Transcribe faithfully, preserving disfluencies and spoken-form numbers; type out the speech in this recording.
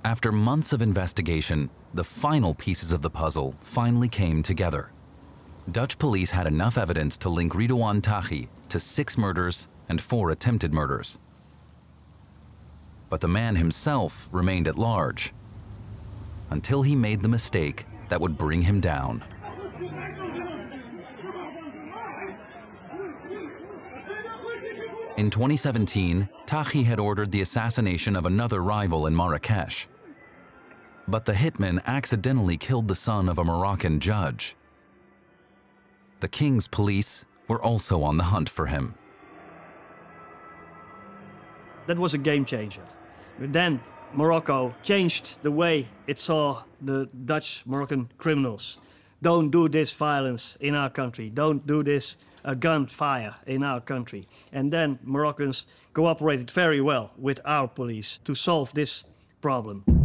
After months of investigation, the final pieces of the puzzle finally came together. Dutch police had enough evidence to link Ridouan Taghi to six murders and four attempted murders. But the man himself remained at large until he made the mistake that would bring him down. In twenty seventeen, Taghi had ordered the assassination of another rival in Marrakesh. But the hitman accidentally killed the son of a Moroccan judge. The king's police were also on the hunt for him. That was a game changer. Then Morocco changed the way it saw the Dutch Moroccan criminals. Don't do this violence in our country. Don't do this uh, gunfire in our country. And then Moroccans cooperated very well with our police to solve this problem.